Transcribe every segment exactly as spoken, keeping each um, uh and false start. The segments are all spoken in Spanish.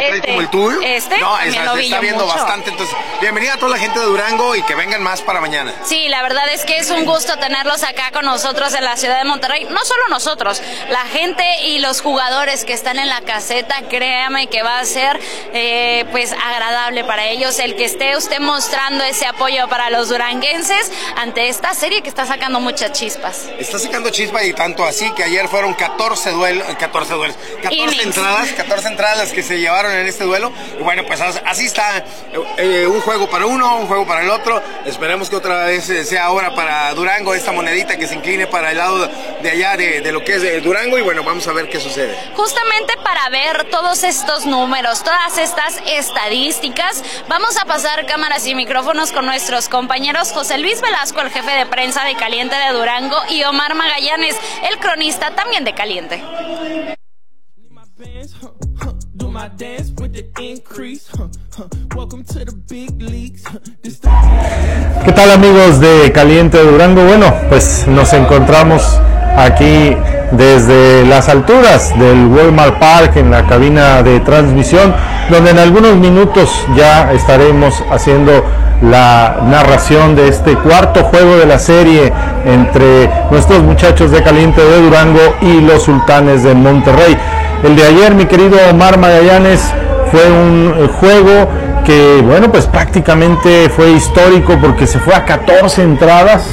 que trae este, como el tuyo. Este, no, también esa, lo se vi está yo viendo mucho. bastante. Entonces, bienvenida a toda la gente de Durango y que vengan más para mañana. Sí, la verdad es que es un gusto tenerlos acá con nosotros en la ciudad de Monterrey. No solo nosotros, la gente y los jugadores que están en la caseta, créame que va a ser eh, pues agradable para ellos el que esté usted mostrando ese apoyo para los duranguenses ante esta serie que está sacando muchas chispas. Está sacando chispas y tanto así que ayer fueron catorce duelos, catorce duelos, catorce entradas, catorce entradas las que se llevaron en este duelo. Y bueno, pues así está, eh, un juego para uno, un juego para el otro. Esperemos que otra vez sea ahora para Durango esta monedita que se incline para el lado de allá de, de lo que es de Durango y bueno, vamos a ver qué sucede. Justamente para ver todos estos números, todas estas estadísticas, vamos a pasar cámaras y micrófonos con nuestros compañeros José Luis Velasco, el jefe de prensa de Caliente de Durango, y Omar Magallanes, el cronista también de Caliente. ¿Qué tal, amigos de Caliente de Durango? Bueno, pues nos encontramos aquí desde las alturas del Walmart Park en la cabina de transmisión, donde en algunos minutos ya estaremos haciendo la narración de este cuarto juego de la serie entre nuestros muchachos de Caliente de Durango y los Sultanes de Monterrey. El de ayer, mi querido Omar Magallanes, fue un juego que, bueno, pues prácticamente fue histórico porque se fue a catorce entradas,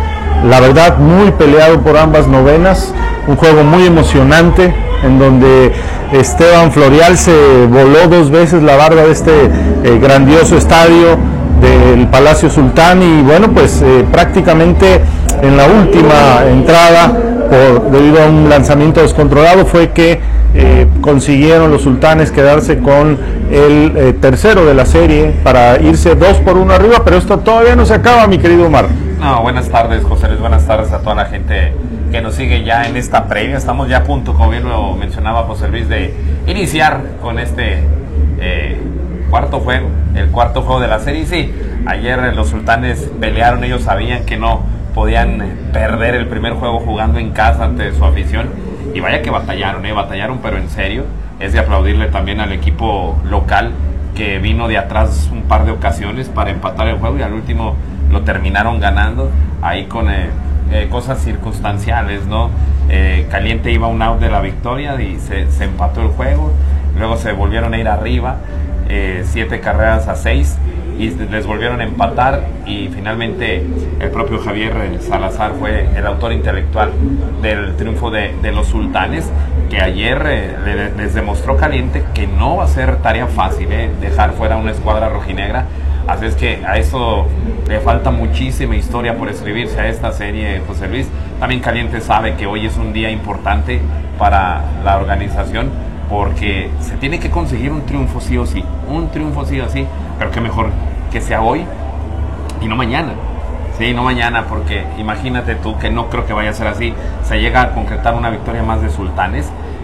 la verdad muy peleado por ambas novenas, un juego muy emocionante en donde Esteban Florial se voló dos veces la barda de este eh, grandioso estadio del Palacio Sultán y bueno, pues eh, prácticamente en la última entrada, por, debido a un lanzamiento descontrolado, fue que eh, consiguieron los Sultanes quedarse con el eh, tercero de la serie para irse dos por uno arriba, pero esto todavía no se acaba, mi querido Omar. No, buenas tardes, José Luis, buenas tardes a toda la gente que nos sigue ya en esta previa. Estamos ya a punto, como bien lo mencionaba José Luis, de iniciar con este eh, cuarto juego, el cuarto juego de la serie. Sí, ayer los Sultanes pelearon, ellos sabían que no podían perder el primer juego jugando en casa ante su afición, y vaya que batallaron, eh, batallaron pero en serio. Es de aplaudirle también al equipo local que vino de atrás un par de ocasiones para empatar el juego y al último lo terminaron ganando ahí con eh, eh, cosas circunstanciales, ¿no? Eh, Caliente iba un out de la victoria y se, se empató el juego, luego se volvieron a ir arriba, eh, siete carreras a seis, y les volvieron a empatar y finalmente el propio Javier Salazar fue el autor intelectual del triunfo de, de los Sultanes, que ayer eh, le, les demostró Caliente que no va a ser tarea fácil eh, dejar fuera una escuadra rojinegra. Así es que a eso le falta muchísima historia por escribirse a esta serie, José Luis. También Caliente sabe que hoy es un día importante para la organización porque se tiene que conseguir un triunfo sí o sí, un triunfo sí o sí, pero qué mejor que sea hoy y no mañana. Sí, no mañana, porque imagínate tú que no creo que vaya a ser así. Se llega a concretar una victoria más de Sultanes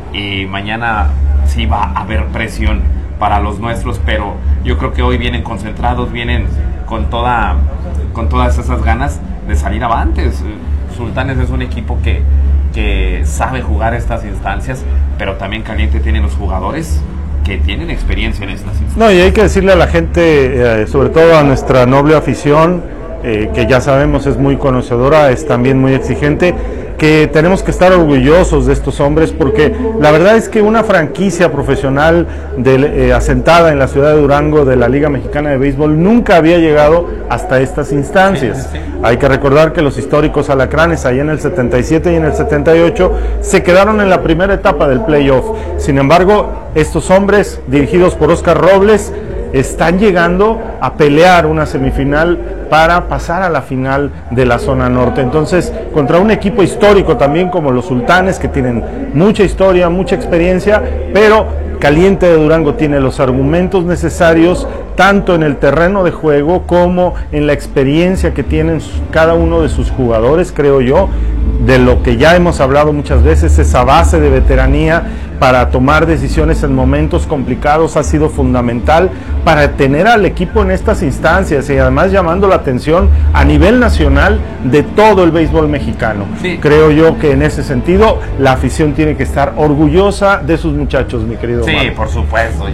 y mañana sí va a haber presión para los nuestros, pero yo creo que hoy vienen concentrados, vienen con toda con todas esas ganas de salir avantes. Sultanes es un equipo que, que sabe jugar estas instancias, pero también Caliente tiene los jugadores que tienen experiencia en estas instancias. No, y hay que decirle a la gente, eh, sobre todo a nuestra noble afición, eh, que ya sabemos es muy conocedora, es también muy exigente, que tenemos que estar orgullosos de estos hombres, porque la verdad es que una franquicia profesional de, eh, asentada en la ciudad de Durango de la Liga Mexicana de Béisbol nunca había llegado hasta estas instancias. Sí, sí. Hay que recordar que los históricos Alacranes ahí en el setenta y siete y en el setenta y ocho se quedaron en la primera etapa del playoff. Sin embargo, estos hombres dirigidos por Oscar Robles están llegando a pelear una semifinal para pasar a la final de la zona norte. Entonces, contra un equipo histórico también como los Sultanes, que tienen mucha historia, mucha experiencia, pero Caliente de Durango tiene los argumentos necesarios tanto en el terreno de juego como en la experiencia que tienen cada uno de sus jugadores, creo yo, de lo que ya hemos hablado muchas veces, esa base de veteranía para tomar decisiones en momentos complicados ha sido fundamental para tener al equipo en estas instancias y además llamando la atención a nivel nacional de todo el béisbol mexicano. Sí. Creo yo que en ese sentido la afición tiene que estar orgullosa de sus muchachos, mi querido Sí, Omar. Por supuesto.